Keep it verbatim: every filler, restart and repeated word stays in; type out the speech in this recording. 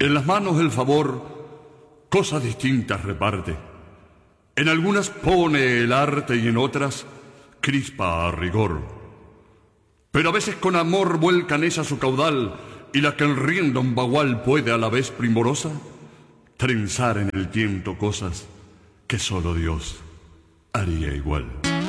En las manos el favor cosas distintas reparte. En algunas pone el arte y en otras crispa a rigor. Pero a veces con amor vuelcan ella su caudal, y la que el riendo un bagual puede a la vez primorosa trenzar en el tiento cosas que solo Dios haría igual.